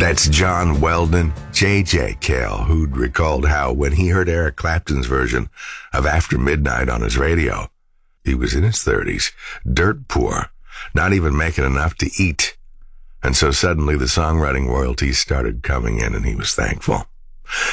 That's John Weldon, J.J. Cale, who'd recalled how when he heard Eric Clapton's version of After Midnight on his radio, he was in his 30s, dirt poor, not even making enough to eat. And so suddenly the songwriting royalties started coming in and he was thankful.